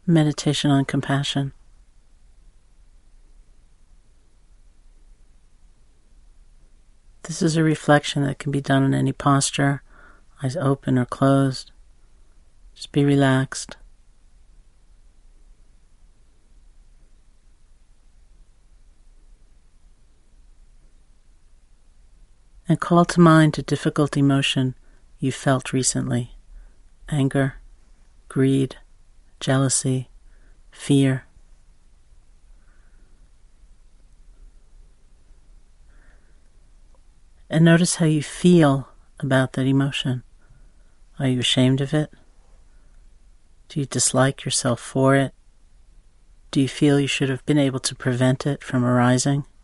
meditation on compassion. This is a reflection that can be done in any posture, eyes open or closed. Just be relaxed. And call to mind a difficult emotion you felt recently. Anger, greed, jealousy, fear. And notice how you feel about that emotion. Are you ashamed of it? Do you dislike yourself for it? Do you feel you should have been able to prevent it from arising?